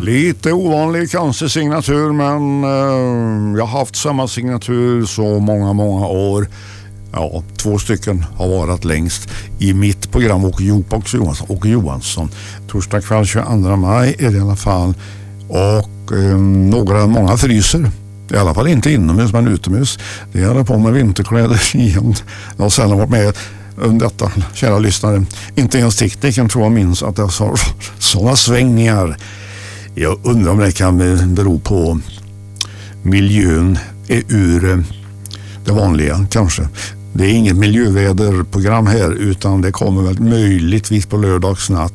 Lite ovanlig kanske signatur, men jag har haft samma signatur så många år. Ja, 2 stycken har varit längst i mitt program. Åke Johansson. Torsdag kväll 22 maj är det i alla fall. Och många fryser. I alla fall inte inomhus men utomhus. Det är på med vinterkläder igen. Jag har sällan varit med om detta, kära lyssnare. Inte ens tekniken tror jag minns att jag har sådana svängningar. Jag undrar om det kan bero på miljön ur det vanliga kanske. Det är inget miljöväderprogram här utan det kommer väl möjligtvis på lördagsnatt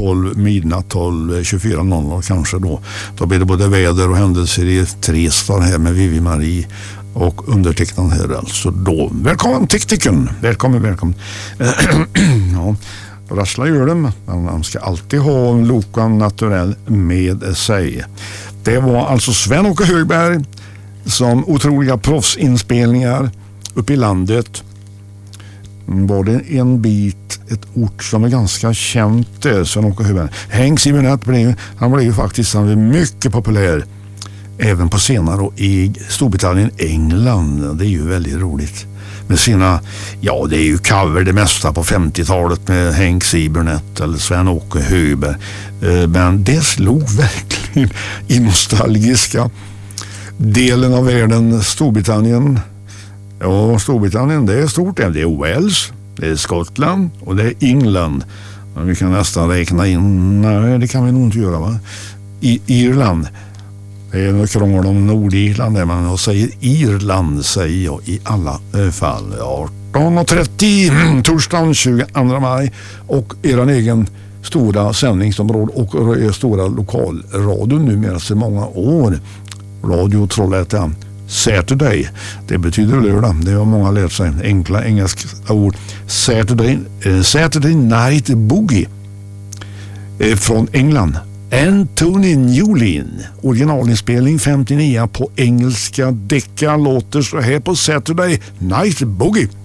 12:00 kanske då. Då blir det både väder och händelser i Trestad här med Vivi Marie och undertecknad här alltså då. Välkommen tekniken, välkommen. Ja, rasslar gör det, men man ska alltid ha en Lokan Naturell med sig. Det var alltså Sven-Åke Högberg som otroliga proffsinspelningar uppe i landet. Var det en bit, ett ort som är ganska känt där, Sven-Åke Högberg. Hank Sibonette blev ju faktiskt mycket populär även på senare och i Storbritannien, England. Det är ju väldigt roligt. Med sina, ja det är ju cover det mesta på 50-talet med Hank Sibonette eller Sven-Åke Högberg. Men det slog verkligen i nostalgiska delen av världen, Storbritannien. Ja, Storbritannien det är stort. Det är Wales, det är Skottland och det är England. Men vi kan nästan räkna in, nej det kan vi nog inte göra va? Irland. Det är något krångel om Nordirland där man säger Irland säger jag i alla fall. 18:30 torsdagen 22 maj och eran egen stora sändningsområde och stora lokalradio numera sedan många år. Radio Trollhättan. Saturday, det betyder lördag. Det har många lärt sig. Enkla engelska ord. Saturday Night Boogie från England. Anthony Newlin. Originalinspelning 59 på engelska. Decca låter så här på Saturday Night Boogie.